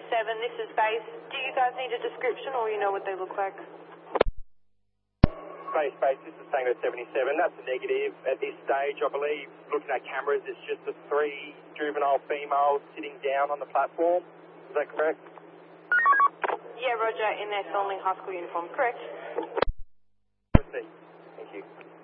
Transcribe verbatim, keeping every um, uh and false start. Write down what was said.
seven, this is base. Do you guys need a description or you know what they look like? Base, base, this is Tango seventy-seven. That's a negative. At this stage, I believe, looking at cameras, it's just the three juvenile females sitting down on the platform. Is that correct? Yeah, Roger, in their Thornley High School uniform, correct? Thank you.